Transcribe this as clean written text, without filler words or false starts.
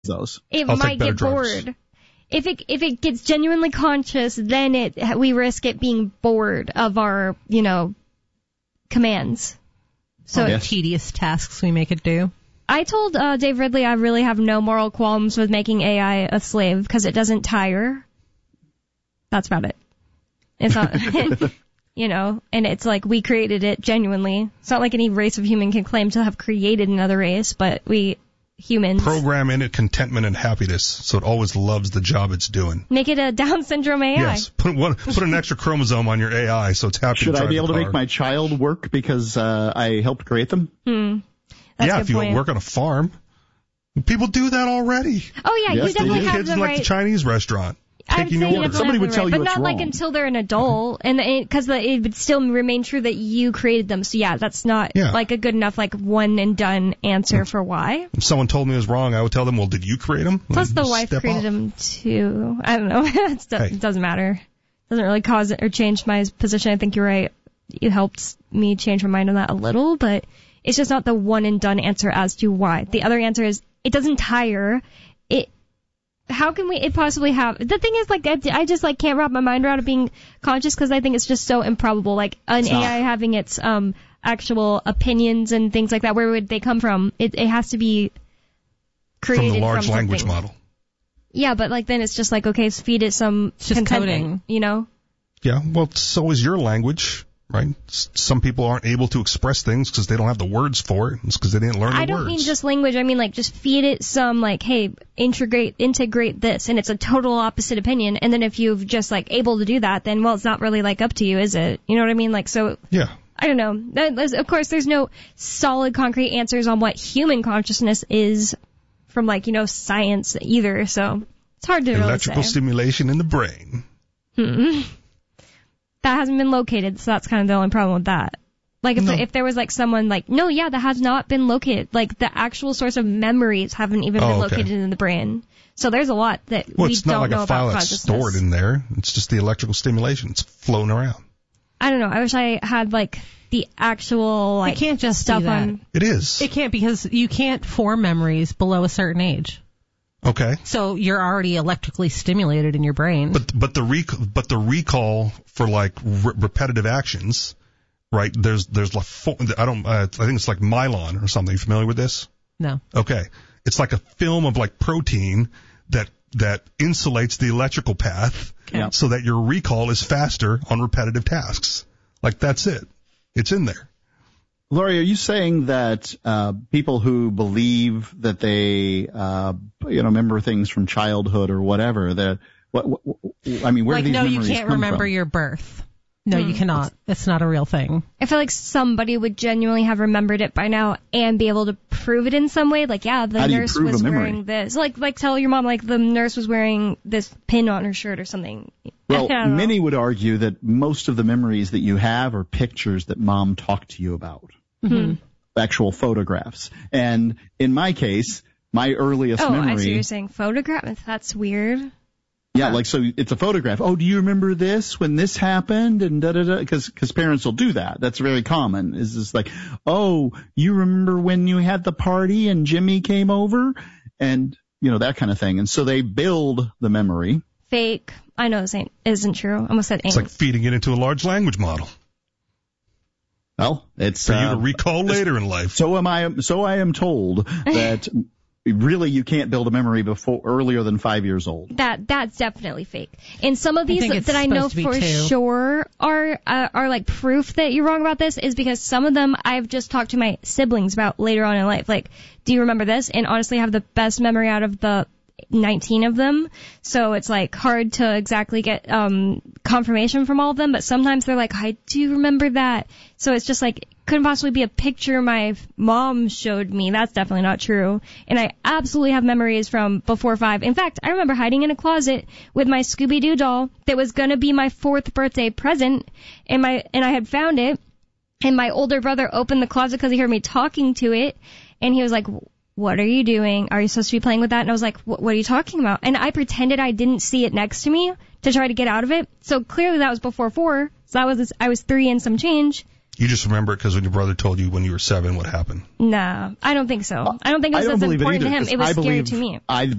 those. It might get bored. If it gets genuinely conscious, then we risk it being bored of our, commands. So tedious tasks we make it do. I told Dave Ridley I really have no moral qualms with making AI a slave because it doesn't tire. That's about it. It's not, and it's like we created it genuinely. It's not like any race of human can claim to have created another race, but we humans program in it contentment and happiness, so it always loves the job it's doing. Make it a Down syndrome AI. Yes, put an extra chromosome on your AI so it's happy. Should to I be able to make my child work because I helped create them? That's if you work on a farm, people do that already. Oh yeah, yes, you definitely have kids the in right. The Chinese restaurant. Somebody would tell you but it's not wrong. like until they're an adult, and because it would still remain true that you created them. So yeah, that's not like a good enough one and done answer for why. If someone told me it was wrong, I would tell them, well, did you create them? Plus the wife created them too. I don't know. It doesn't matter. It doesn't really cause it or change my position. I think you're right. You helped me change my mind on that a little, but it's just not the one and done answer as to why. The other answer is it doesn't tire. How can it possibly have? The thing is, I just can't wrap my mind around it being conscious because I think it's just so improbable. Like an AI having its actual opinions and things like that. Where would they come from? It has to be created from the large from language model. Yeah, but then it's just okay, feed it some contentment, Yeah, well, so is your language. Right? Some people aren't able to express things because they don't have the words for it. It's because they didn't learn the words. I don't mean just language. I mean, just feed it some, hey, integrate this, and it's a total opposite opinion. And then if you've just, able to do that, then, well, it's not really, up to you, is it? You know what I mean? Yeah. I don't know. Of course, there's no solid, concrete answers on what human consciousness is from, science either. So it's hard to really say. Electrical stimulation in the brain. That hasn't been located, so that's kind of the only problem with that. If there was someone no, yeah, that has not been located. The actual source of memories haven't even been located in the brain. So there's a lot that we don't know about consciousness. Well, it's not like a file that's stored in there. It's just the electrical stimulation. It's floating around. I don't know. I wish I had the actual you can't just stuff do that. on. It is. It can't because you can't form memories below a certain age. Okay. So you're already electrically stimulated in your brain. But the recall for repetitive actions, right? There's I think it's Myelin or something. You familiar with this? No. Okay. It's like a film of protein that insulates the electrical path so that your recall is faster on repetitive tasks. That's it. It's in there. Lori, are you saying that people who believe that they, remember things from childhood or whatever, that where do these memories you can't come remember from? your birth. No, you cannot. It's not a real thing. I feel like somebody would genuinely have remembered it by now and be able to prove it in some way. The nurse was wearing this. Tell your mom, the nurse was wearing this pin on her shirt or something. Well, many would argue that most of the memories that you have are pictures that mom talked to you about. Mm-hmm. Actual photographs. And in my case, my earliest memory... I see what you're saying. Photograph? That's weird. Yeah, so it's a photograph. Oh, do you remember this when this happened? And da-da-da. Because parents will do that. That's very common. Is this oh, you remember when you had the party and Jimmy came over? And, that kind of thing. And so they build the memory. Fake. I know this isn't true. I almost said ain't. It's like feeding it into a large language model. Well, it's for you to recall later in life. So I am told that really you can't build a memory earlier than 5 years old. That's definitely fake. And some of these that I know for sure are proof that you're wrong about this is because some of them I've just talked to my siblings about later on in life. Do you remember this? And honestly, I have the best memory out of the 19 of them, so it's hard to exactly get confirmation from all of them, but sometimes they're I do remember that. So it's just couldn't possibly be a picture my mom showed me. That's definitely not true. And I absolutely have memories from before 5. In fact, I remember hiding in a closet with my Scooby-Doo doll that was gonna be my 4th birthday present, and I had found it, and my older brother opened the closet because he heard me talking to it, and he was like, what are you doing? Are you supposed to be playing with that? And I was like, what are you talking about? And I pretended I didn't see it next to me to try to get out of it. So clearly that was before 4. So I was 3 and some change. You just remember it because when your brother told you when you were 7 what happened. Nah, I don't think so. I don't think it was as important to him. It was scary to me.